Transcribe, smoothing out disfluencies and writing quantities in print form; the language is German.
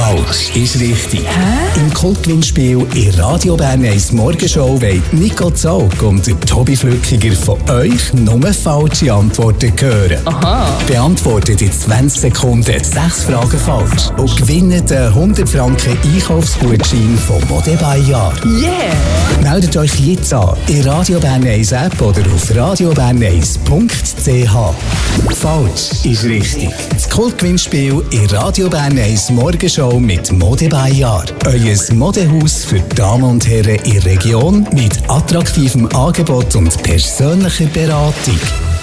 Falsch ist richtig. Im Kultgewinnspiel in Radio Bern 1 Morgenshow wollen Nico Zaug und Tobi Flückiger von euch nur falsche Antworten hören. Aha. Beantwortet in 20 Sekunden 6 Fragen falsch und gewinnt einen 100 Franken Einkaufsgutschein von Mode Bayard. Yeah! Meldet euch jetzt an in Radio Bern 1 App oder auf radiobern1.ch. Falsch ist richtig. Das Kultgewinnspiel in Radio Bern 1 Morgenshow mit Mode Bayard. Euer Modehaus für Damen und Herren in der Region mit attraktivem Angebot und persönlicher Beratung.